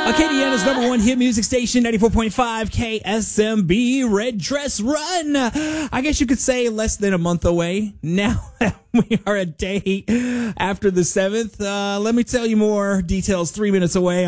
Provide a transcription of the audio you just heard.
Acadiana's number one hit music station, 94.5 KSMB, Red Dress Run. I guess you could say less than a month away. Now we are a day after the 7th. Let me tell you more details 3 minutes away.